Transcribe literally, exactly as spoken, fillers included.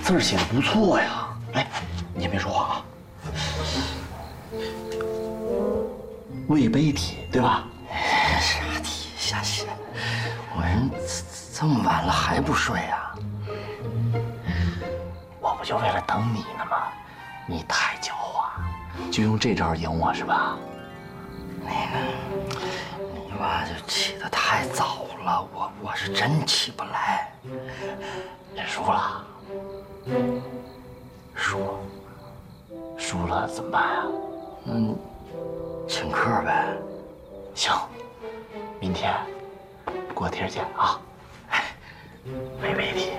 字儿写的不错呀。哎，你先别说话啊。魏碑体对吧？ 傻题瞎写，我人这么晚了还不睡啊？ 我不就为了等你呢吗？你太狡猾，就用这招赢我是吧？ 你吧就起得太早了，我我是真起不来。 认输了，输了，输了怎么办呀？ 嗯，请客呗。 行，明天锅贴见啊。哎，没问题。